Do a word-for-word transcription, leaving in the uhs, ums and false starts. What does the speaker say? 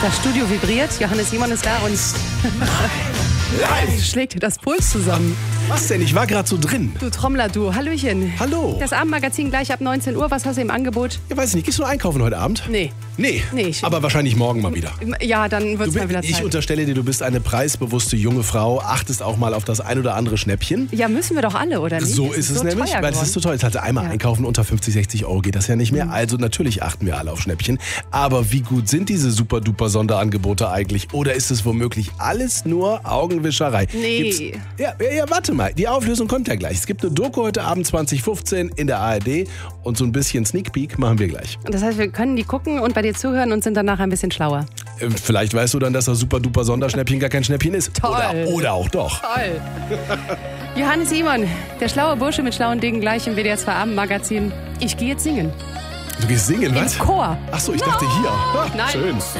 Das Studio vibriert, Johannes Simon ist da und Live! schlägt dir das Puls zusammen. Was denn? Ich war gerade so drin. Du Trommler, du. Hallöchen. Hallo. Das Abendmagazin gleich ab neunzehn Uhr. Was hast du im Angebot? Ja, weiß ich nicht. Gehst du einkaufen heute Abend? Nee. Nee. Nee, ich- Aber wahrscheinlich morgen mal wieder. Ja, dann wird es Du mal bist, wieder ich Zeit. unterstelle dir, du bist eine preisbewusste junge Frau, achtest auch mal auf das ein oder andere Schnäppchen. Ja, müssen wir doch alle, oder nicht? So ist es so nämlich, teuer weil es ist so geworden. teuer. Es hatte einmal Ja. einkaufen unter fünfzig, sechzig Euro geht das ja nicht mehr. Also natürlich achten wir alle auf Schnäppchen. Aber wie gut sind diese super duper Sonderangebote eigentlich? Oder ist es womöglich alles nur Augenwischerei? Nee. Gibt's, ja, ja, ja, warte mal. Die Auflösung kommt ja gleich. Es gibt eine Doku heute Abend zwanzig fünfzehn in der A R D und so ein bisschen Sneak Peek machen wir gleich. Das heißt, wir können die gucken und bei dir zuhören und sind danach ein bisschen schlauer. Äh, Vielleicht weißt du dann, dass das super duper Sonderschnäppchen gar kein Schnäppchen ist. Toll. Oder, oder auch doch. Toll. Johannes Simon, der schlaue Bursche mit schlauen Dingen gleich im W D R zwei Abendmagazin. Ich gehe jetzt singen. Du gehst singen, was? Im Chor. Ach so, ich dachte hier. Ha, Nein. Schön.